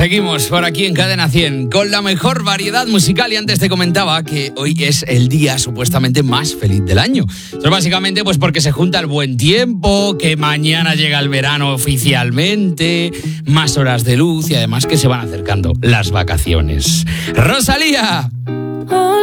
Seguimos por aquí en Cadena 100 con la mejor variedad musical y antes te comentaba que hoy es el día supuestamente más feliz del año. Esto es básicamente pues porque se junta el buen tiempo, que mañana llega el verano oficialmente, más horas de luz y además que se van acercando las vacaciones. ¡Rosalía!